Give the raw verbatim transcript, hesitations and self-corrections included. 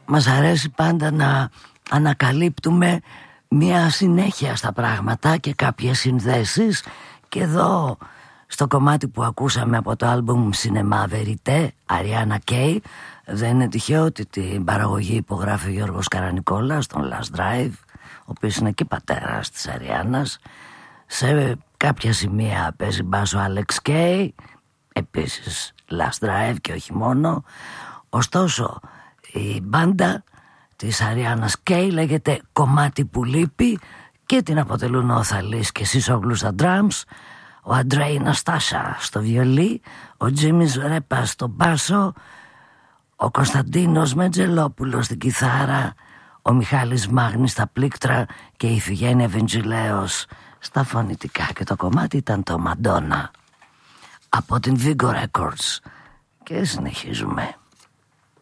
μας αρέσει πάντα να ανακαλύπτουμε μια συνέχεια στα πράγματα και κάποιες συνδέσεις. Και εδώ στο κομμάτι που ακούσαμε από το άλμπουμ Cinema Verité, Ariana Kay, δεν είναι τυχαίο ότι την παραγωγή υπογράφει ο Γιώργος Καρανικόλας στον Last Drive, ο οποίος είναι και πατέρας της Αριάννας. Σε κάποια σημεία παίζει μπάσο Alex Kay, επίσης Last Drive και όχι μόνο. Ωστόσο η μπάντα της Αριάννας Kay λέγεται Κομμάτι που λείπει και την αποτελούν ο Θαλής και Σίσογλου στα drums, ο Αντρέι Ναστάσα στο βιολί, ο Τζίμις Ρέπα στο μπάσο, ο Κωνσταντίνος Μετζελόπουλος στην κιθάρα, ο Μιχάλης Μάγνης στα πλήκτρα και η Ιφηγένεια Βεντζιλέος στα φωνητικά. Και το κομμάτι ήταν το Madonna από την Vigo Records. Και συνεχίζουμε.